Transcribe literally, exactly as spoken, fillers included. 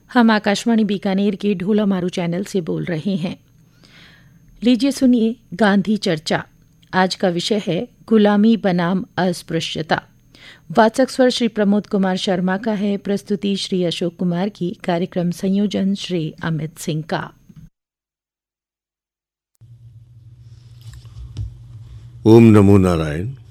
हम आकाशवाणी बीकानेर के ढोला मारू चैनल से बोल रहे हैं। लीजिए सुनिए गांधी चर्चा। आज का विषय है गुलामी बनाम अस्पृश्यता। वाचक स्वर श्री प्रमोद कुमार शर्मा का है, प्रस्तुति श्री अशोक कुमार की, कार्यक्रम संयोजन श्री अमित सिंह का। ओम नमो नारायण।